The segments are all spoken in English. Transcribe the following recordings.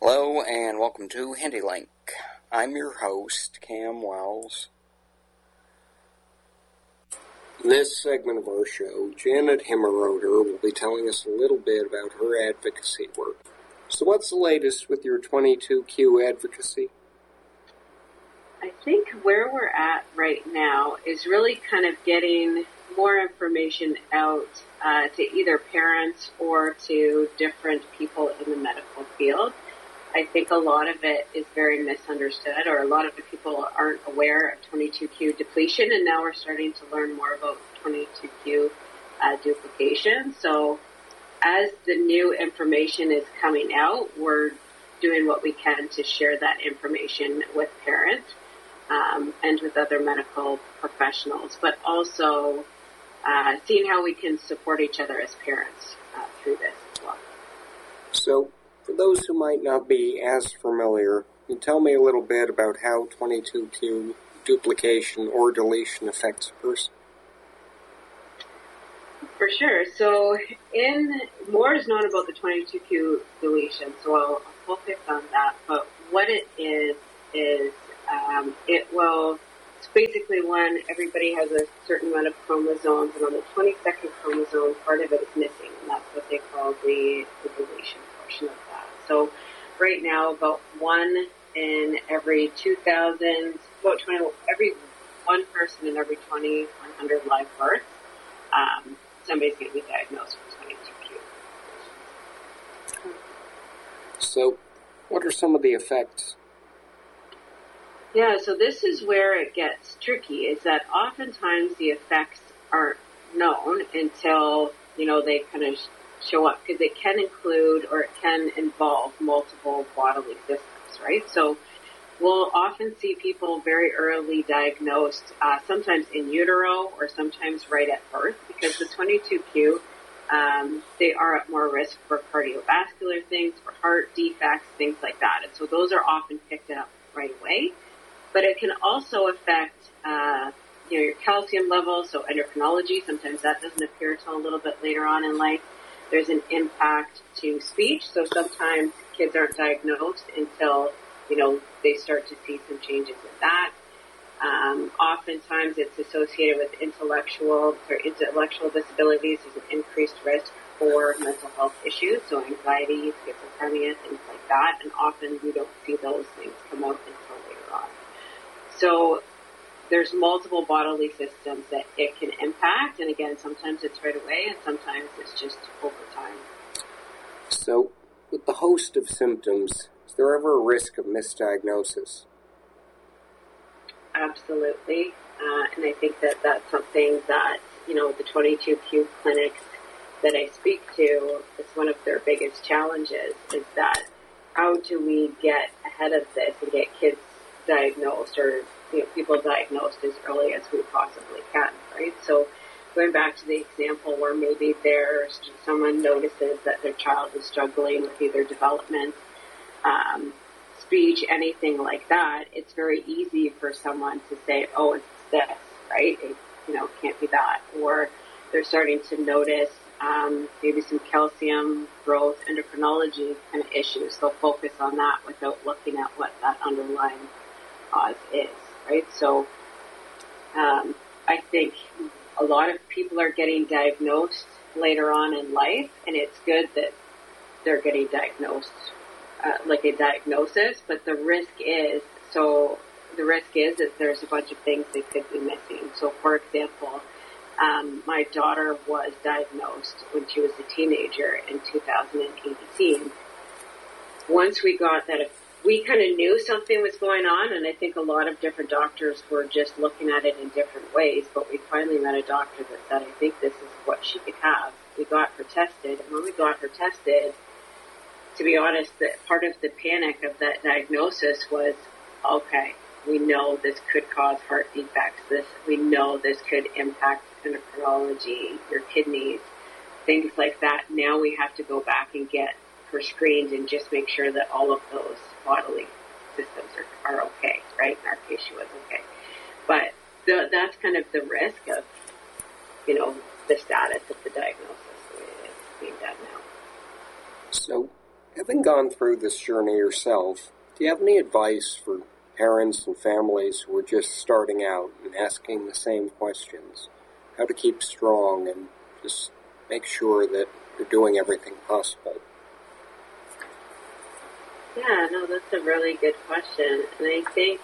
Hello and welcome to HandyLink. I'm your host, Cam Wells. In this segment of our show, Janet Himmelroder will be telling us a little bit about her advocacy work. So what's the latest with your 22Q advocacy? I think where we're at right now is really kind of getting more information out to either parents or to different people in the medical field. I think a lot of it is very misunderstood, or a lot of the people aren't aware of 22Q depletion, and now we're starting to learn more about 22Q duplication. So as the new information is coming out, we're doing what we can to share that information with parents and with other medical professionals, but also seeing how we can support each other as parents through this as well. So, for those who might not be as familiar, can you tell me a little bit about how 22Q duplication or deletion affects a person? For sure. So more is known about the 22Q deletion, so I'll focus on that. But what it is it will, it's basically when everybody has a certain amount of chromosomes, and on the 22nd chromosome, part of it is missing, and that's what they call the deletion portion of that. So right now, about one in every 2,000, every one person in every 2,100 live births, somebody's going to be diagnosed with 22Q. So, what are some of the effects? Yeah, so this is where it gets tricky, is that oftentimes the effects aren't known until, they kind of show up, because it can include or it can involve multiple bodily systems, right? So we'll often see people very early diagnosed, sometimes in utero or sometimes right at birth, because the 22Q, they are at more risk for cardiovascular things, for heart defects, things like that. And so those are often picked up right away. But it can also affect, your calcium levels, so endocrinology. Sometimes that doesn't appear until a little bit later on in life. There's an impact to speech, so sometimes kids aren't diagnosed until, they start to see some changes in that. Oftentimes it's associated with intellectual disabilities. There's an increased risk for mental health issues, so anxiety, schizophrenia, things like that. And often we don't see those things come out until later on. So there's multiple bodily systems that it can impact, and again, sometimes it's right away, and sometimes it's just over time. So, with the host of symptoms, is there ever a risk of misdiagnosis? Absolutely, and I think that that's something that, the 22Q clinics that I speak to, it's one of their biggest challenges, is that how do we get ahead of this and get kids diagnosed, or people diagnosed as early as we possibly can, right? So going back to the example where maybe someone notices that their child is struggling with either development, speech, anything like that, it's very easy for someone to say, oh, it's this, right? It can't be that. Or they're starting to notice maybe some calcium growth, endocrinology kind of issues. They'll focus on that without looking at what that underlying cause is, right? So I think a lot of people are getting diagnosed later on in life, and it's good that they're getting diagnosed like a diagnosis, but the risk is that there's a bunch of things they could be missing. So for example, my daughter was diagnosed when she was a teenager in 2018. Once we got that, we kind of knew something was going on, and I think a lot of different doctors were just looking at it in different ways, but we finally met a doctor that said, I think this is what she could have. We got her tested, and when we got her tested, to be honest, that part of the panic of that diagnosis was, okay, we know this could cause heart defects. We know this could impact endocrinology, your kidneys, things like that. Now we have to go back and get her screened and just make sure that all of those bodily systems are okay, right? In our case, she was okay. But that's kind of the risk of, the status of the diagnosis the way it is being done now. So Having gone through this journey yourself, do you have any advice for parents and families who are just starting out and asking the same questions? How to keep strong and just make sure that you're doing everything possible? Yeah, no, that's a really good question. And I think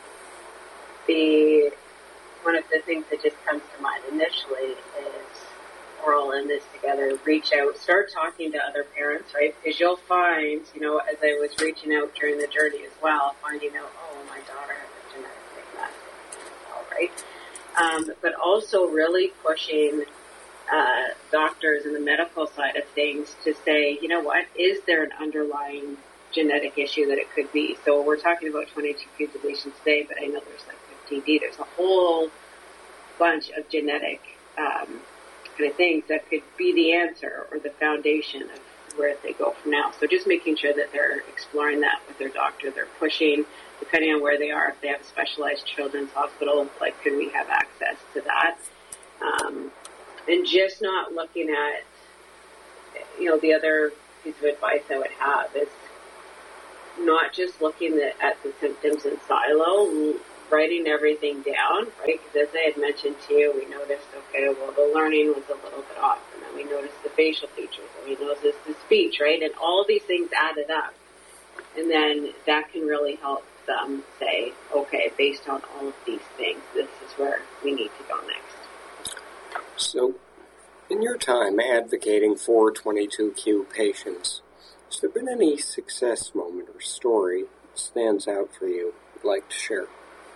one of the things that just comes to mind initially is we're all in this together. Reach out, start talking to other parents, right? Because you'll find, as I was reaching out during the journey as well, finding out, oh, my daughter has a genetic thing, that's all right. But also really pushing doctors and the medical side of things to say, you know what, is there an underlying genetic issue that it could be? So we're talking about 22q deletions today, but I know there's like 15D. There's a whole bunch of genetic kind of things that could be the answer or the foundation of where they go from now. So just making sure that they're exploring that with their doctor. They're pushing, depending on where they are, if they have a specialized children's hospital, like could we have access to that? And just not looking at, the other piece of advice I would have is not just looking at the symptoms in silo, writing everything down, right? Because as I had mentioned to you, we noticed, okay, well, the learning was a little bit off, and then we noticed the facial features, and we noticed the speech, right? And all these things added up. And then that can really help them say, okay, based on all of these things, this is where we need to go next. So, in your time advocating for 22q patients, has there been any success moment or story that stands out for you you'd like to share?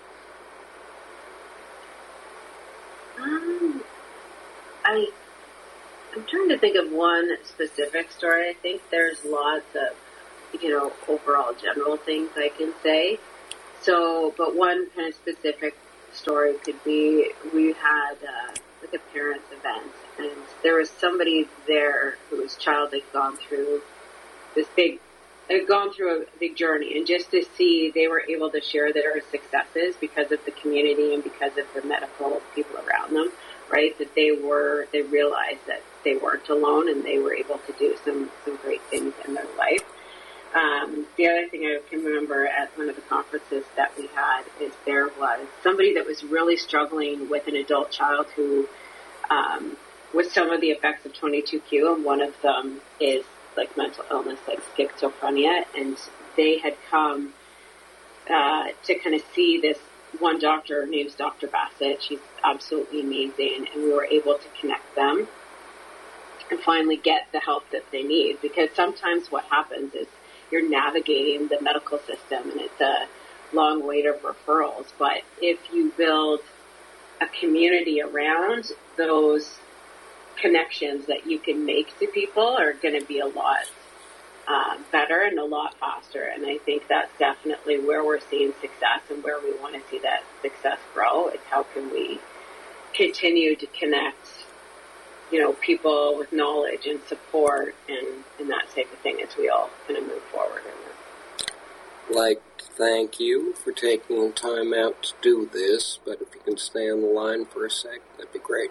I'm trying to think of one specific story. I think there's lots of, overall general things I can say. So, but one kind of specific story could be we had like a parents' event, and there was somebody there whose child had gone through a big journey, and just to see they were able to share their successes because of the community and because of the medical people around them, right? That they realized that they weren't alone and they were able to do some great things in their life. The other thing I can remember at one of the conferences that we had is there was somebody that was really struggling with an adult child who, with some of the effects of 22q, and one of them is like mental illness, like schizophrenia, and they had come to kind of see this one doctor. Her name's Dr. Bassett. She's absolutely amazing, and we were able to connect them and finally get the help that they need, because sometimes what happens is you're navigating the medical system and it's a long wait of referrals, but if you build a community around those connections that you can make to people are going to be a lot better and a lot faster. And I think that's definitely where we're seeing success and where we want to see that success grow. It's how can we continue to connect, people with knowledge and support and that type of thing as we all kind of move forward. I'd like to thank you for taking the time out to do this, but if you can stay on the line for a sec, that'd be great.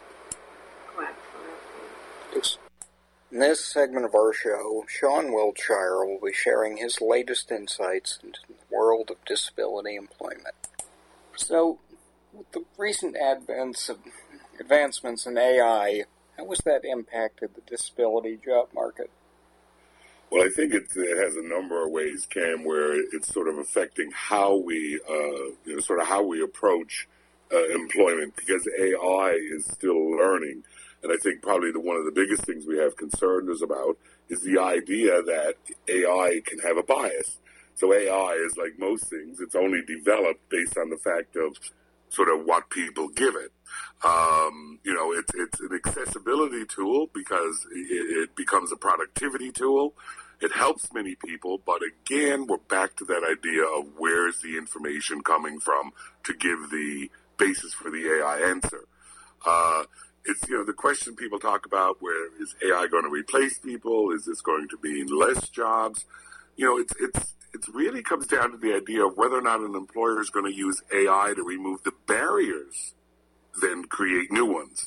Thanks. In this segment of our show, Sean Wiltshire will be sharing his latest insights into the world of disability employment. So, with the recent advancements in AI, how has that impacted the disability job market? Well, I think it has a number of ways, Cam, where it's sort of affecting how we, how we approach employment, because AI is still learning. And I think probably one of the biggest things we have concerned us about is the idea that AI can have a bias. So AI is like most things. It's only developed based on the fact of sort of what people give it. It's an accessibility tool because it becomes a productivity tool. It helps many people, but again, we're back to that idea of where's the information coming from to give the basis for the AI answer. It's, the question people talk about, where is AI going to replace people? Is this going to mean less jobs? It really comes down to the idea of whether or not an employer is going to use AI to remove the barriers, then create new ones.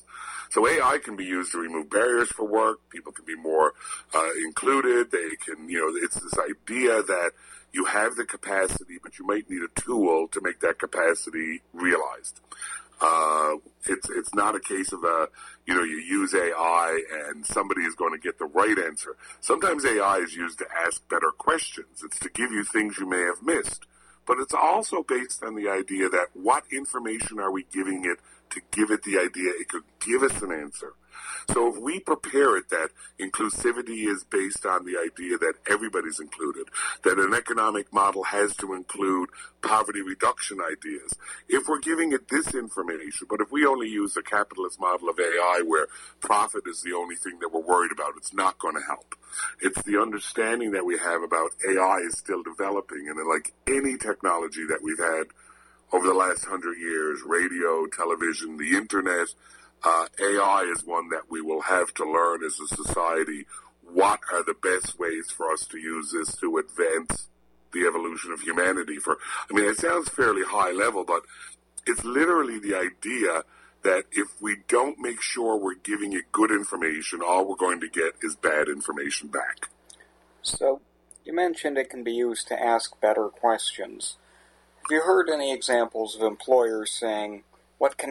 So AI can be used to remove barriers for work. People can be more included. They can, it's this idea that you have the capacity, but you might need a tool to make that capacity realized. It's not a case of you use AI and somebody is going to get the right answer. Sometimes AI is used to ask better questions. It's to give you things you may have missed. But it's also based on the idea that what information are we giving it to give it the idea it could give us an answer. So if we prepare it that inclusivity is based on the idea that everybody's included, that an economic model has to include poverty reduction ideas, if we're giving it this information, but if we only use the capitalist model of AI where profit is the only thing that we're worried about, it's not going to help. It's the understanding that we have about AI is still developing, and like any technology that we've had over the last 100 years, radio, television, the internet, AI is one that we will have to learn as a society. What are the best ways for us to use this to advance the evolution of humanity? It sounds fairly high level, but it's literally the idea that if we don't make sure we're giving it good information, all we're going to get is bad information back. So, you mentioned it can be used to ask better questions. Have you heard any examples of employers saying, what can